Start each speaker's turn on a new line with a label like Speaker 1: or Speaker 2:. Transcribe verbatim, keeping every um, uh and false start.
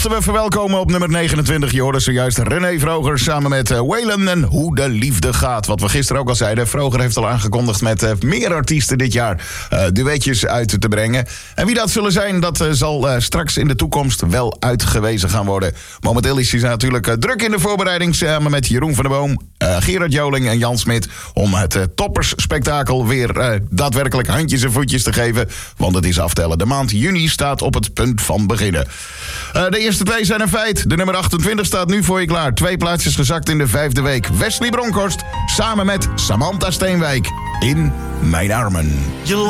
Speaker 1: We verwelkomen op nummer negenentwintig. Je hoorde zojuist René Vroger samen met uh, Waylon en Hoe de Liefde Gaat. Wat we gisteren ook al zeiden. Vroger heeft al aangekondigd met uh, meer artiesten dit jaar uh, duetjes uit te brengen. En wie dat zullen zijn, dat uh, zal uh, straks in de toekomst wel uitgewezen gaan worden. Momenteel is hij natuurlijk uh, druk in de voorbereiding samen met Jeroen van der Boom, uh, Gerard Joling en Jan Smit om het uh, toppersspektakel weer uh, daadwerkelijk handjes en voetjes te geven. Want het is aftellen. De maand juni staat op het punt van beginnen. Uh, de eerste twee zijn een feit. De nummer achtentwintig staat nu voor je klaar. Twee plaatsjes gezakt in de vijfde week. Wesley Bronkhorst samen met Samantha Steenwijk in Mijn Armen.
Speaker 2: Je